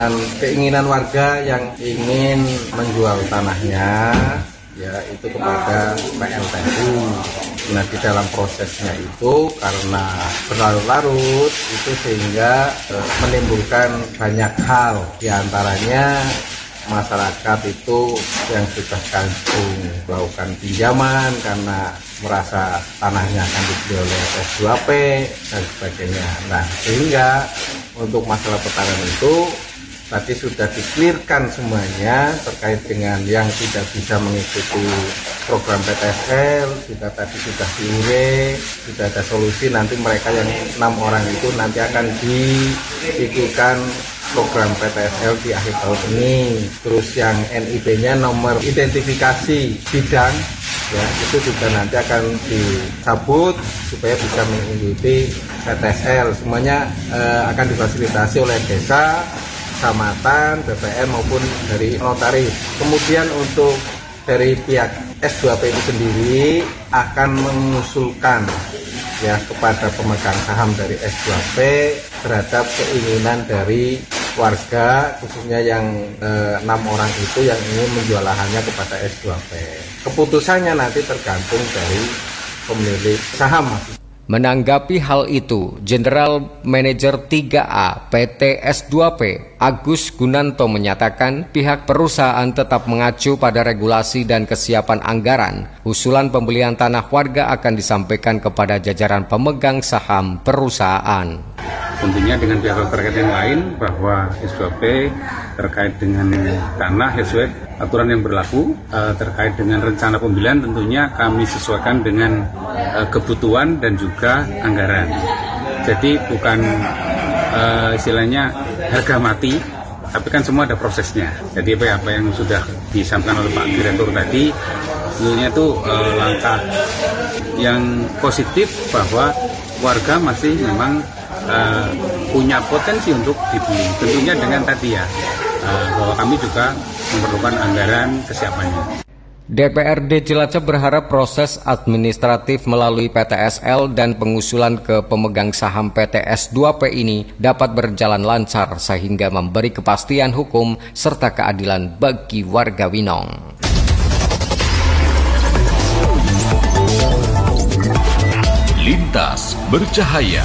Keinginan warga yang ingin menjual tanahnya ya itu kepada PLTU. Nah, di dalam prosesnya itu karena berlarut-larut itu sehingga menimbulkan banyak hal, diantaranya masyarakat itu yang sudah langsung melakukan pinjaman karena merasa tanahnya akan dibeli oleh S2P dan sebagainya. Nah, sehingga untuk masalah pertanian itu tadi sudah di-clearkan semuanya terkait dengan yang tidak bisa mengikuti program PTSL, juga tadi sudah diure, sudah ada solusi nanti mereka yang 6 orang itu nanti akan diikutkan program PTSL di akhir tahun ini. Terus yang NIB-nya nomor identifikasi bidang ya itu juga nanti akan dicabut supaya bisa mengikuti PTSL. Semuanya akan difasilitasi oleh desa, kecamatan, BPN maupun dari notaris. Kemudian untuk dari pihak S2P itu sendiri akan mengusulkan ya kepada pemegang saham dari S2P terhadap keinginan dari warga khususnya yang 6 orang itu yang ingin menjual lahannya kepada S2P. Keputusannya nanti tergantung dari pemilik saham. Menanggapi hal itu, General Manager 3A PT S2P Agus Gunanto menyatakan pihak perusahaan tetap mengacu pada regulasi dan kesiapan anggaran. Usulan pembelian tanah warga akan disampaikan kepada jajaran pemegang saham perusahaan. Tentunya dengan pihak terkait yang lain bahwa S2P terkait dengan tanah sesuai aturan yang berlaku, terkait dengan rencana pembelian tentunya kami sesuaikan dengan kebutuhan dan juga anggaran. Jadi bukan istilahnya harga mati, tapi kan semua ada prosesnya. Jadi apa yang sudah disampaikan oleh Pak Direktur tadi, tentunya itu langkah yang positif bahwa warga masih memang punya potensi untuk dibeli. Tentunya dengan tadi ya, bahwa kami juga memerlukan anggaran kesiapannya. DPRD Cilacap berharap proses administratif melalui PTSL dan pengusulan ke pemegang saham PT S2P ini dapat berjalan lancar sehingga memberi kepastian hukum serta keadilan bagi warga Winong. Lintas Bercahaya.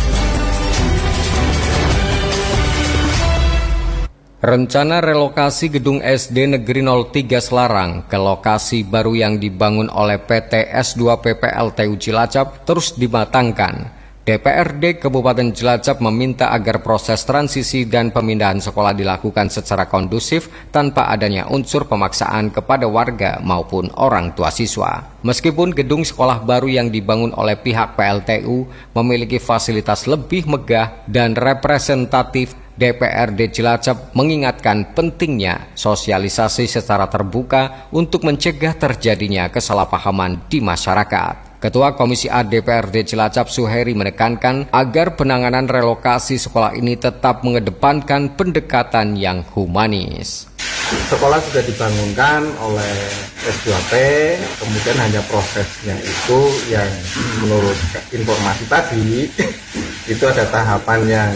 Rencana relokasi gedung SD Negeri 03 Selarang ke lokasi baru yang dibangun oleh PT S2P PLTU Cilacap terus dimatangkan. DPRD Kabupaten Cilacap meminta agar proses transisi dan pemindahan sekolah dilakukan secara kondusif tanpa adanya unsur pemaksaan kepada warga maupun orang tua siswa. Meskipun gedung sekolah baru yang dibangun oleh pihak PLTU memiliki fasilitas lebih megah dan representatif, DPRD Cilacap mengingatkan pentingnya sosialisasi secara terbuka untuk mencegah terjadinya kesalahpahaman di masyarakat. Ketua Komisi A DPRD Cilacap Suheri menekankan agar penanganan relokasi sekolah ini tetap mengedepankan pendekatan yang humanis. Sekolah sudah dibangunkan oleh S2P, kemudian hanya prosesnya itu yang menurut informasi tadi itu ada tahapan yang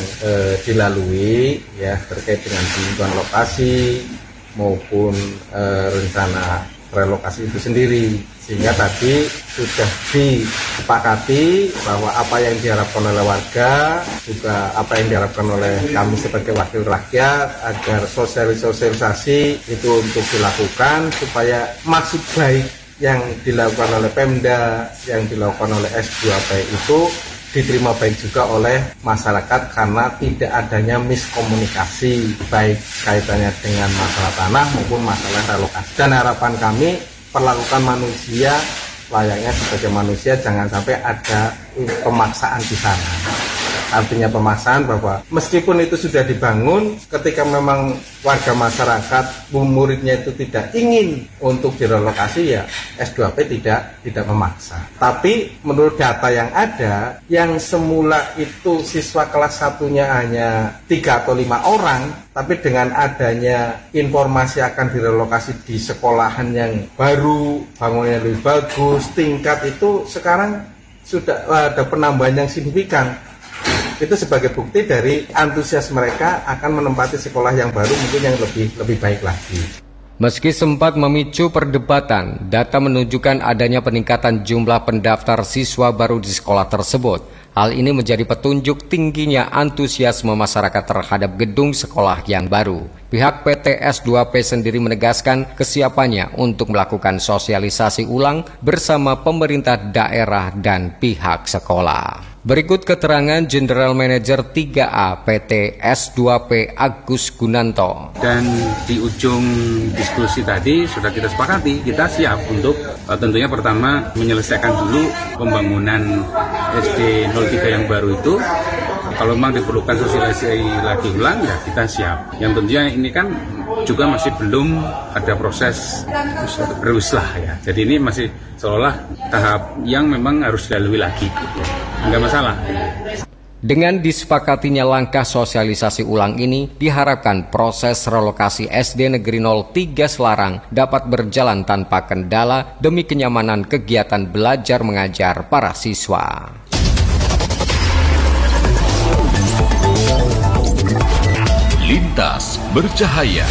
dilalui ya terkait dengan penentuan lokasi maupun rencana relokasi itu sendiri, sehingga tadi sudah disepakati bahwa apa yang diharapkan oleh warga juga apa yang diharapkan oleh kami sebagai wakil rakyat agar sosialisasi itu untuk dilakukan supaya maksud baik yang dilakukan oleh Pemda, yang dilakukan oleh S2P itu diterima baik juga oleh masyarakat karena tidak adanya miskomunikasi baik kaitannya dengan masalah tanah maupun masalah relokasi. Dan harapan kami perlakukan manusia layaknya sebagai manusia, jangan sampai ada pemaksaan di sana. Artinya pemaksaan bahwa meskipun itu sudah dibangun, ketika memang warga masyarakat, muridnya itu tidak ingin untuk direlokasi, ya S2P tidak memaksa. Tapi menurut data yang ada, yang semula itu siswa kelas 1-nya hanya 3 atau 5 orang, tapi dengan adanya informasi akan direlokasi di sekolahan yang baru, bangunannya lebih bagus, tingkat itu sekarang sudah ada penambahan yang signifikan. itu sebagai bukti dari antusias mereka akan menempati sekolah yang baru mungkin yang lebih baik lagi. Meski sempat memicu perdebatan, data menunjukkan adanya peningkatan jumlah pendaftar siswa baru di sekolah tersebut. Hal ini menjadi petunjuk tingginya antusiasme masyarakat terhadap gedung sekolah yang baru. Pihak PT S2P sendiri menegaskan kesiapannya untuk melakukan sosialisasi ulang bersama pemerintah daerah dan pihak sekolah. Berikut keterangan General Manager 3A PT S2P Agus Gunanto. Dan di ujung diskusi tadi sudah kita sepakati, kita siap untuk tentunya pertama menyelesaikan dulu pembangunan SD 03 yang baru itu. Kalau memang diperlukan sosialisasi lagi ulang, ya kita siap. Yang tentunya ini kan juga masih belum ada proses beruslah ya. Jadi ini masih seolah tahap yang memang harus dilalui lagi. Enggak masalah. Dengan disepakatinya langkah sosialisasi ulang ini, diharapkan proses relokasi SD Negeri 03 Selarang dapat berjalan tanpa kendala demi kenyamanan kegiatan belajar mengajar para siswa. Lintas Bercahaya.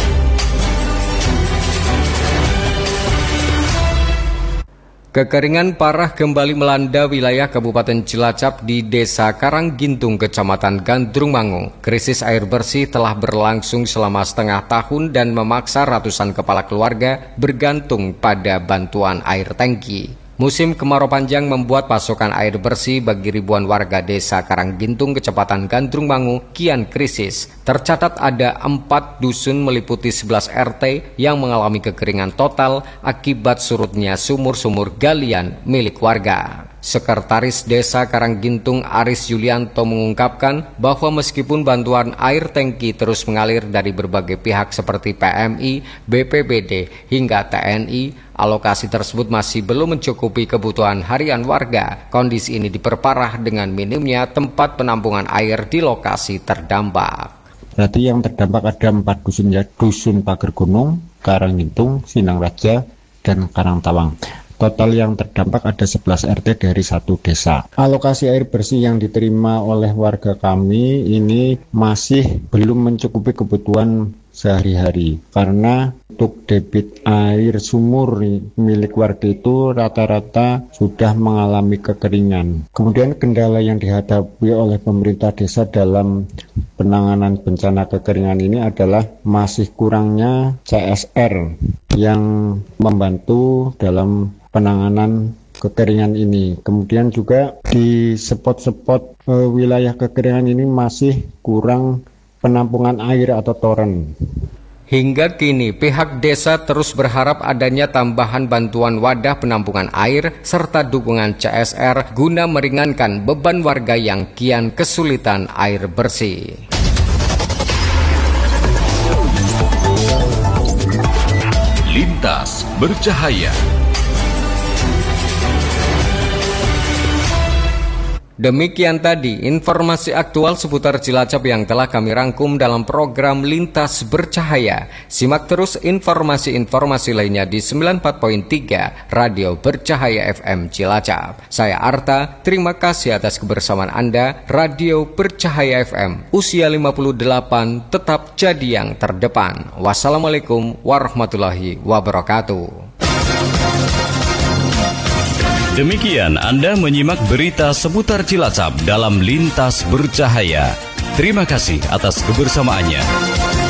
Kekeringan parah kembali melanda wilayah Kabupaten Cilacap di Desa Karanggintung, Kecamatan Gandrungmangu. Krisis air bersih telah berlangsung selama setengah tahun dan memaksa ratusan kepala keluarga bergantung pada bantuan air tangki. Musim kemarau panjang membuat pasokan air bersih bagi ribuan warga Desa Karanggintung, Kecamatan Gandrungmangu kian krisis. Tercatat ada 4 dusun meliputi 11 RT yang mengalami kekeringan total akibat surutnya sumur-sumur galian milik warga. Sekretaris Desa Karanggintung Aris Yulianto mengungkapkan bahwa meskipun bantuan air tangki terus mengalir dari berbagai pihak seperti PMI, BPBD hingga TNI, alokasi tersebut masih belum mencukupi kebutuhan harian warga. Kondisi ini diperparah dengan minimnya tempat penampungan air di lokasi terdampak. Berarti yang terdampak ada 4 dusun ya, Dusun Pager Gunung, Karanggintung, Sinang Raja, dan Karangtawang. Total yang terdampak ada 11 RT dari 1 desa. Alokasi air bersih yang diterima oleh warga kami ini masih belum mencukupi kebutuhan sehari-hari. Karena untuk debit air sumur milik warga itu rata-rata sudah mengalami kekeringan. Kemudian kendala yang dihadapi oleh pemerintah desa dalam penanganan bencana kekeringan ini adalah masih kurangnya CSR yang membantu dalam penanganan kekeringan ini. Kemudian juga di spot-spot wilayah kekeringan ini masih kurang penampungan air atau toren. Hingga kini pihak desa terus berharap adanya tambahan bantuan wadah penampungan air serta dukungan CSR guna meringankan beban warga yang kian kesulitan air bersih. Lintas Bercahaya. Demikian tadi informasi aktual seputar Cilacap yang telah kami rangkum dalam program Lintas Bercahaya. Simak terus informasi-informasi lainnya di 94.3 Radio Bercahaya FM Cilacap. Saya Arta, terima kasih atas kebersamaan Anda. Radio Bercahaya FM, usia 58 tetap jadi yang terdepan. Wassalamualaikum warahmatullahi wabarakatuh. Demikian Anda menyimak berita seputar Cilacap dalam Lintas Bercahaya. Terima kasih atas kebersamaannya.